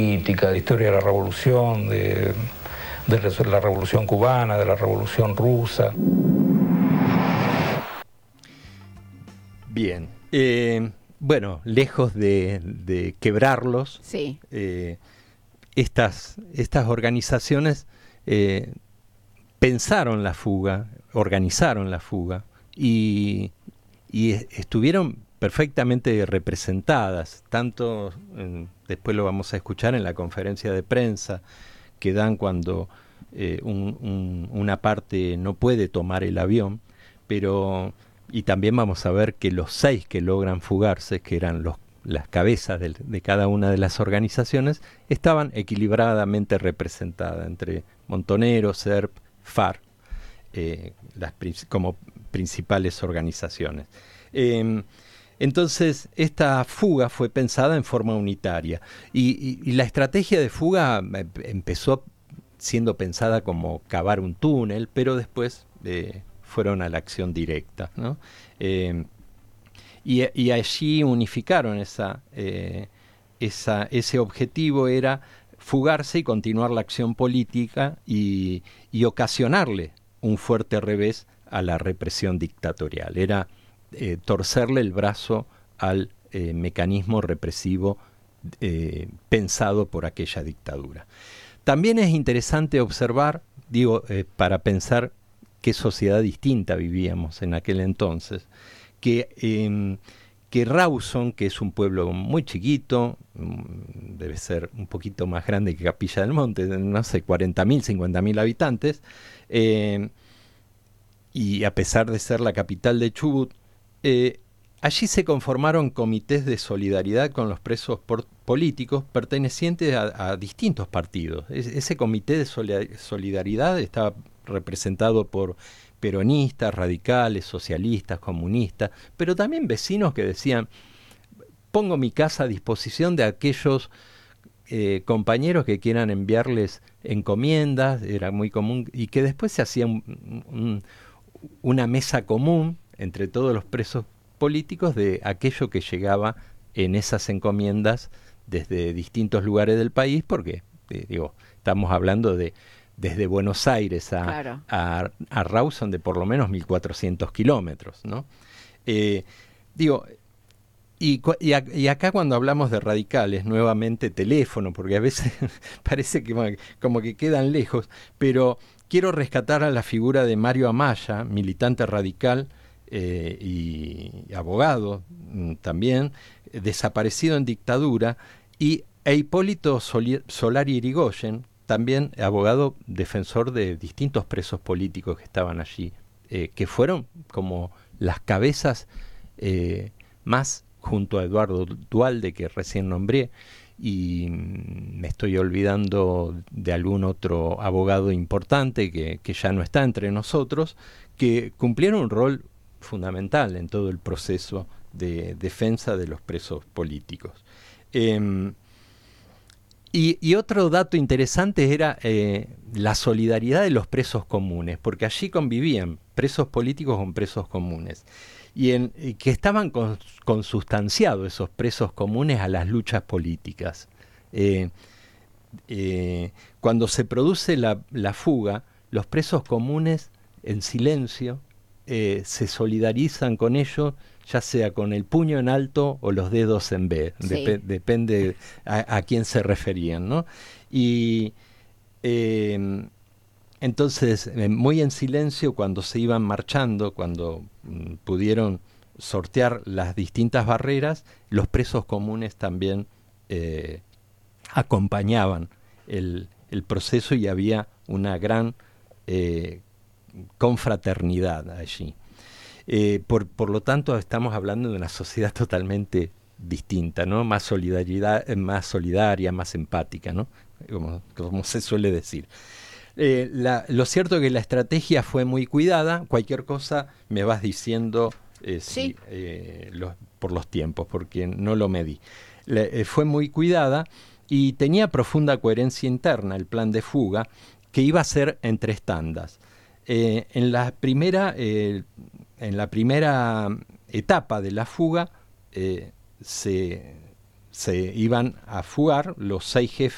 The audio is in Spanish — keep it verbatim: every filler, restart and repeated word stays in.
política, de historia de la revolución, de, de la revolución cubana, de la revolución rusa. Bien, eh, bueno, lejos de, de quebrarlos, sí. eh, estas, estas organizaciones eh, pensaron la fuga, organizaron la fuga y, y estuvieron perfectamente representadas, tanto, en, después lo vamos a escuchar en la conferencia de prensa que dan cuando eh, un, un, una parte no puede tomar el avión, pero... Y también vamos a ver que los seis que logran fugarse, que eran los, las cabezas de, de cada una de las organizaciones, estaban equilibradamente representadas entre Montoneros, S E R P, FARC, eh, las, como principales organizaciones. Eh, entonces, esta fuga fue pensada en forma unitaria. Y, y, y la estrategia de fuga empezó siendo pensada como cavar un túnel, pero después... Eh, fueron a la acción directa, ¿no? Eh, y, y allí unificaron esa, eh, esa, ese objetivo era fugarse y continuar la acción política y, y ocasionarle un fuerte revés a la represión dictatorial. Era eh, torcerle el brazo al eh, mecanismo represivo eh, pensado por aquella dictadura. También es interesante observar, digo, eh, para pensar qué sociedad distinta vivíamos en aquel entonces, que, eh, que Rawson, que es un pueblo muy chiquito, debe ser un poquito más grande que Capilla del Monte, no sé, cuarenta mil, cincuenta mil habitantes, eh, y a pesar de ser la capital de Chubut, eh, allí se conformaron comités de solidaridad con los presos por, políticos pertenecientes a, a distintos partidos. Es, ese comité de solidaridad estaba representado por peronistas, radicales, socialistas, comunistas, pero también vecinos que decían, pongo mi casa a disposición de aquellos eh, compañeros que quieran enviarles encomiendas, era muy común, y que después se hacía un, un, una mesa común entre todos los presos políticos de aquello que llegaba en esas encomiendas desde distintos lugares del país, porque eh, digo, estamos hablando de desde Buenos Aires a, claro. a, a Rawson de por lo menos mil cuatrocientos kilómetros, ¿no? Eh, digo, y, y, a, y acá cuando hablamos de radicales, nuevamente teléfono, porque a veces parece que como que quedan lejos, pero quiero rescatar a la figura de Mario Amaya, militante radical eh, y abogado mm, también, eh, desaparecido en dictadura, y e Hipólito Soli- Solari Irigoyen, también abogado defensor de distintos presos políticos que estaban allí, eh, que fueron como las cabezas eh, más, junto a Eduardo Duhalde, que recién nombré, y me estoy olvidando de algún otro abogado importante que, que ya no está entre nosotros, que cumplieron un rol fundamental en todo el proceso de defensa de los presos políticos. Eh, Y, y otro dato interesante era eh, la solidaridad de los presos comunes, porque allí convivían presos políticos con presos comunes, y, en, y que estaban cons, consustanciados esos presos comunes a las luchas políticas. Eh, eh, cuando se produce la, la fuga, los presos comunes en silencio eh, se solidarizan con ellos, ya sea con el puño en alto o los dedos en B, sí. Dep- depende a, a quién se referían, ¿no? Y eh, entonces, eh, muy en silencio, cuando se iban marchando, cuando mm, pudieron sortear las distintas barreras, los presos comunes también eh, acompañaban el, el proceso y había una gran eh, confraternidad allí. Eh, por, por lo tanto, estamos hablando de una sociedad totalmente distinta, ¿no? Más solidaridad, más solidaria, más empática, ¿no? Como, como se suele decir. Eh, la, lo cierto es que la estrategia fue muy cuidada. Cualquier cosa me vas diciendo eh, sí. si, eh, los, por los tiempos, porque no lo medí. Le, eh, fue muy cuidada y tenía profunda coherencia interna el plan de fuga, que iba a ser en tres tandas. Eh, en la primera... Eh, En la primera etapa de la fuga eh, se, se iban a fugar los seis jefes